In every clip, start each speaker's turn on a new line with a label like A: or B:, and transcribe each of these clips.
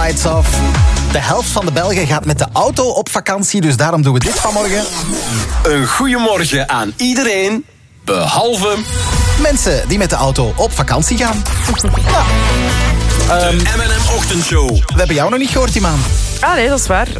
A: Lights Off. De helft van de Belgen gaat met de auto op vakantie, dus daarom doen we dit vanmorgen.
B: Een goeiemorgen aan iedereen, behalve
A: mensen die met de auto op vakantie gaan.
B: de M&M Ochtendshow.
A: We hebben jou nog niet gehoord, die man.
C: Ah nee, dat is waar.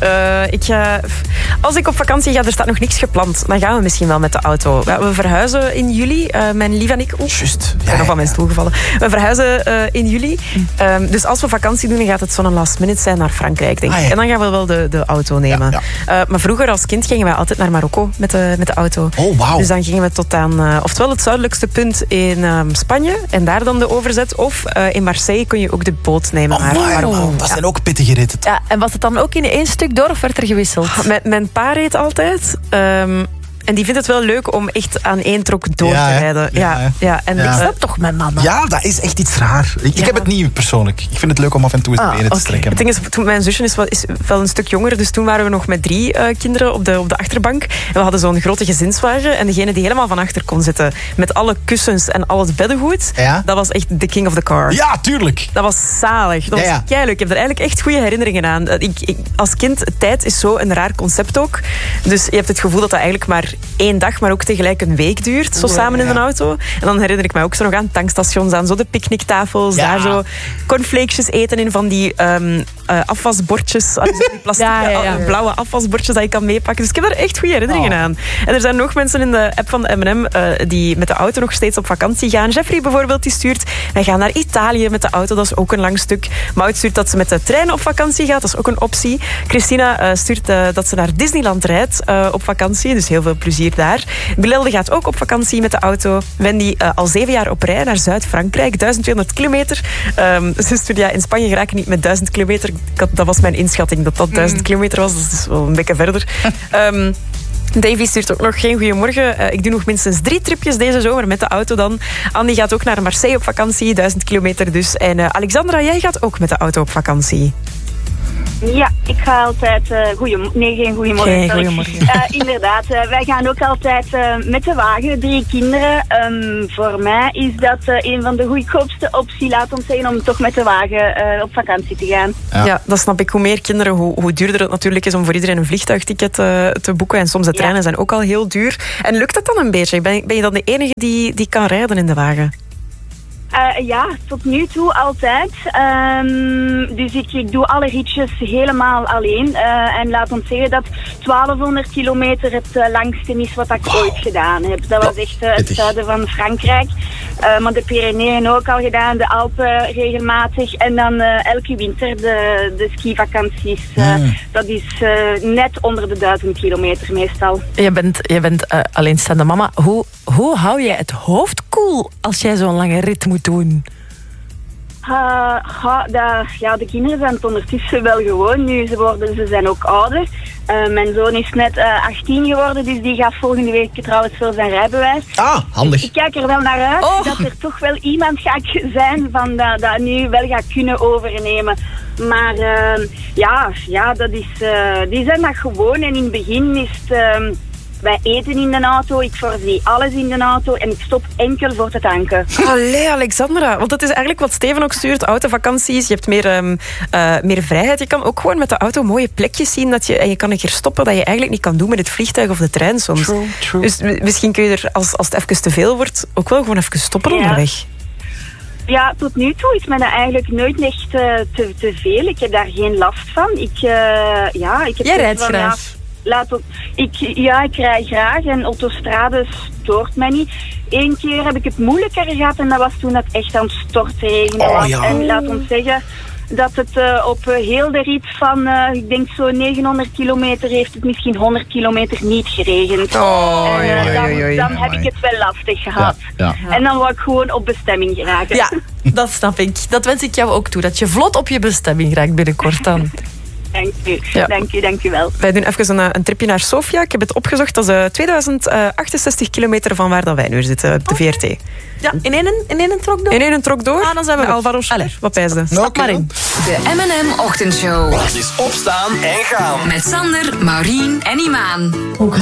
C: Als ik op vakantie ga, er staat nog niks gepland. Dan gaan we misschien wel met de auto. We verhuizen in juli, mijn lief en ik.
A: Juist.
C: Ik ben nog van mijn stoel gevallen. We verhuizen in juli. Dus als we vakantie doen, dan gaat het zo'n last minute zijn naar Frankrijk, denk ik.
A: Ja.
C: En dan gaan we wel de auto nemen.
A: Ja.
C: Maar vroeger als kind gingen wij altijd naar Marokko met de auto.
A: Oh, wauw.
C: Dus dan gingen we tot aan oftewel het zuidelijkste punt in Spanje en daar dan de overzet. Of in Marseille kun je ook de boot nemen naar Marokko.
A: Dat zijn ook pittige ritten.
D: Ja, en was het dan ook in één stuk door of werd er gewisseld?
C: Mijn pa reed altijd. En die vindt het wel leuk om echt aan één trok door te rijden. En
D: Ik snap toch mijn mama.
A: Ja, dat is echt iets raar. Ik heb het niet persoonlijk. Ik vind het leuk om af en toe eens de benen te strekken.
C: Het ding is, toen mijn zusje is wel een stuk jonger, dus toen waren we nog met 3 kinderen op de achterbank. En we hadden zo'n grote gezinswagen. En degene die helemaal van achter kon zitten, met alle kussens en al het beddengoed, dat was echt de king of the car.
A: Ja, tuurlijk.
C: Dat was zalig. Dat was keileuk. Ik heb er eigenlijk echt goede herinneringen aan. Als kind, tijd is zo een raar concept ook. Dus je hebt het gevoel dat eigenlijk maar 1 dag, maar ook tegelijk een week duurt. Zo samen in een auto. En dan herinner ik mij ook zo nog aan tankstations, aan zo de picknicktafels. Ja. Daar zo cornflakesjes eten in van die afwasbordjes. Die plastic, blauwe afwasbordjes dat je kan meepakken. Dus ik heb daar echt goede herinneringen aan. En er zijn nog mensen in de app van de M&M die met de auto nog steeds op vakantie gaan. Jeffrey bijvoorbeeld, die stuurt, wij gaan naar Italië met de auto. Dat is ook een lang stuk. Maud stuurt dat ze met de trein op vakantie gaat. Dat is ook een optie. Christina stuurt dat ze naar Disneyland rijdt op vakantie. Dus heel veel plezier daar. Bilelde gaat ook op vakantie met de auto. Wendy al 7 jaar op rij naar Zuid-Frankrijk. 1200 kilometer. Ze stuurt, in Spanje geraken niet met 1000 kilometer. Dat was mijn inschatting, dat 1000 kilometer was. Dat is wel een beetje verder. Davy stuurt ook nog geen goeiemorgen. Ik doe nog minstens 3 tripjes deze zomer met de auto dan. Andy gaat ook naar Marseille op vakantie. 1000 kilometer dus. En Alexandra, jij gaat ook met de auto op vakantie.
E: Ja, ik ga altijd... geen goeiemorgen.
C: Geen goeiemorgen.
E: Inderdaad, wij gaan ook altijd met de wagen, 3 kinderen. Voor mij is dat een van de goedkoopste opties, laat ons zeggen, om toch met de wagen op vakantie te gaan.
C: Ja, dat snap ik. Hoe meer kinderen, hoe duurder het natuurlijk is om voor iedereen een vliegtuigticket te boeken. En soms de treinen zijn ook al heel duur. En lukt dat dan een beetje? Ben je dan de enige die kan rijden in de wagen?
E: Ja, tot nu toe altijd. Dus ik doe alle ritjes helemaal alleen. En laat ons zeggen dat 1200 kilometer het langste is wat ik ooit gedaan heb. Dat was echt het zuiden van Frankrijk. Maar de Pyreneeën ook al gedaan, de Alpen regelmatig. En dan elke winter de skivakanties. Dat is net onder de 1000 kilometer meestal.
D: Je bent alleenstaande mama. Hoe hou jij het hoofd koel als jij zo'n lange rit moet doen?
E: De kinderen zijn het ondertussen wel gewoon nu. Ze zijn ook ouder. Mijn zoon is net 18 geworden, dus die gaat volgende week trouwens voor zijn rijbewijs.
A: Ah, handig.
E: Ik kijk er wel naar uit dat er toch wel iemand gaat zijn van dat nu wel gaat kunnen overnemen. Maar dat is, die zijn dat gewoon. En in het begin is het... wij eten in de auto, ik voorzie alles in de auto en ik stop enkel voor te tanken.
C: Allee, Alexandra. Want dat is eigenlijk wat Steven ook stuurt. Autovakanties, je hebt meer vrijheid. Je kan ook gewoon met de auto mooie plekjes zien. En je kan een keer stoppen dat je eigenlijk niet kan doen met het vliegtuig of de trein soms.
A: True.
C: Dus misschien kun je er, als het even te veel wordt, ook wel gewoon even stoppen onderweg.
E: Ja, tot nu toe is mij dat eigenlijk nooit echt te veel. Ik heb daar geen last van.
D: Jij rijdt graag.
E: Ik rij graag en autostrade stoort mij niet. 1 keer heb ik het moeilijker gehad en dat was toen het echt aan het stortregenen was. Ja. En laat ons zeggen dat het op heel de rit van, ik denk zo 900 kilometer heeft het misschien 100 kilometer niet geregend. Dan heb ik het wel lastig gehad. Ja. En dan wou ik gewoon op bestemming geraken.
D: Ja, dat snap ik. Dat wens ik jou ook toe. Dat je vlot op je bestemming raakt binnenkort dan.
E: Dank u. Ja. Dank u wel.
C: Wij doen even een tripje naar Sofia. Ik heb het opgezocht. Dat is 2068 kilometer van waar dat wij nu zitten, op de VRT.
D: Ja, in één trok door?
C: In één trok door.
D: Dan zijn we
C: Alvaro Soler. Wat pijs je?
D: Stap maar in.
F: De M&M Ochtendshow.
B: Het is opstaan en gaan.
F: Met Sander, Maureen en Imaan.